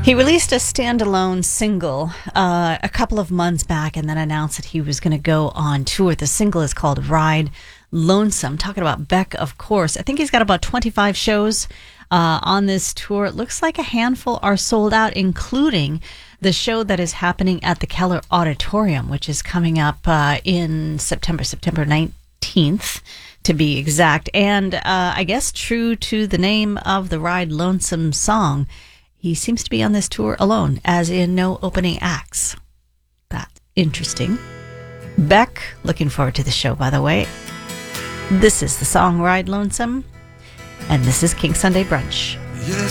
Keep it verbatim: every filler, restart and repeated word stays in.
He released a standalone single uh, a couple of months back and then announced that he was going to go on tour. The single is called Ride Lonesome. Talking about Beck, of course. I think he's got about twenty-five shows uh, on this tour. It looks like a handful are sold out, including the show that is happening at the Keller Auditorium, which is coming up uh, in September, September nineteenth. To be exact. And uh, I guess true to the name of the Ride Lonesome song, he seems to be on this tour alone, as in no opening acts. That's interesting. Beck, looking forward to the show, by the way. This is the song Ride Lonesome, and this is King Sunday Brunch.